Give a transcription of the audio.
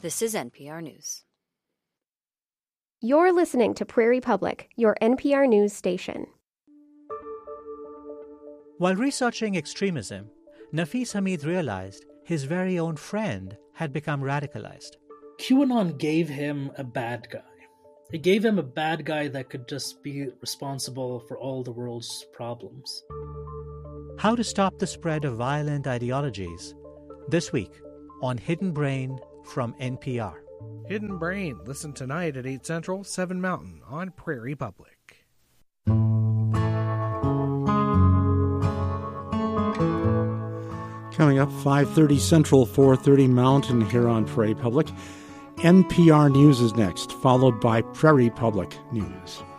This is NPR News. You're listening to Prairie Public, your NPR news station. While researching extremism, Nafis Hamid realized his very own friend had become radicalized. QAnon gave him a bad guy. It gave him a bad guy that could just be responsible for all the world's problems. How to stop the spread of violent ideologies. This week on Hidden Brain from NPR. Hidden Brain. Listen tonight at 8 Central, 7 Mountain on Prairie Public. Coming up, 5:30 Central, 4:30 Mountain here on Prairie Public. NPR News is next, followed by Prairie Public News.